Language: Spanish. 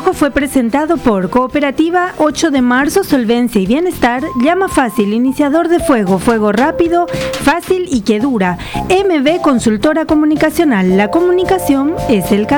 trabajo fue presentado por Cooperativa 8 de Marzo, Solvencia y Bienestar, Llama Fácil, iniciador de fuego, fuego rápido, fácil y que dura. MB Consultora Comunicacional, la comunicación es el camino.